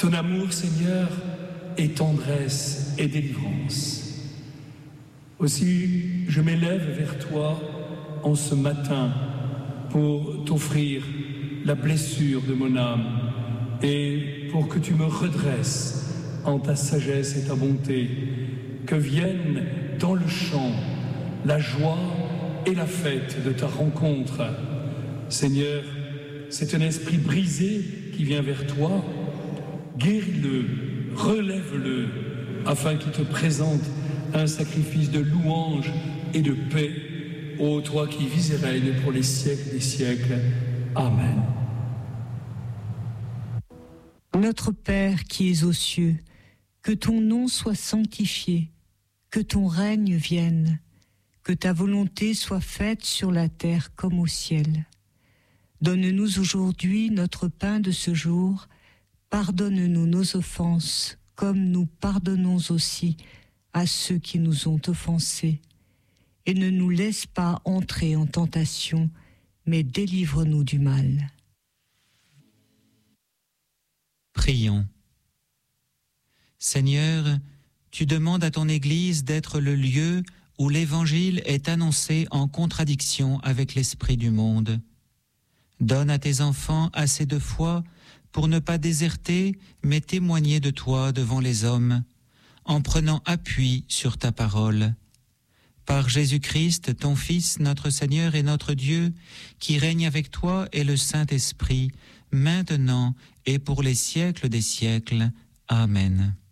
Ton amour, Seigneur, est tendresse et délivrance. Aussi, je m'élève vers toi en ce matin pour t'offrir la blessure de mon âme et pour que tu me redresses en ta sagesse et ta bonté, que vienne dans le chant la joie et la fête de ta rencontre. Seigneur, c'est un esprit brisé qui vient vers toi. Guéris-le, relève-le, afin qu'il te présente un sacrifice de louange et de paix, ô toi qui vis et règnes pour les siècles des siècles. Amen. Notre Père qui es aux cieux, que ton nom soit sanctifié, que ton règne vienne, que ta volonté soit faite sur la terre comme au ciel. Donne-nous aujourd'hui notre pain de ce jour. Pardonne-nous nos offenses, comme nous pardonnons aussi à ceux qui nous ont offensés. Et ne nous laisse pas entrer en tentation, mais délivre-nous du mal. Prions. Seigneur, tu demandes à ton Église d'être le lieu où l'Évangile est annoncé en contradiction avec l'esprit du monde. Donne à tes enfants assez de foi pour ne pas déserter, mais témoigner de toi devant les hommes, en prenant appui sur ta parole. Par Jésus-Christ, ton Fils, notre Seigneur et notre Dieu, qui règne avec toi et le Saint-Esprit, maintenant et pour les siècles des siècles. Amen.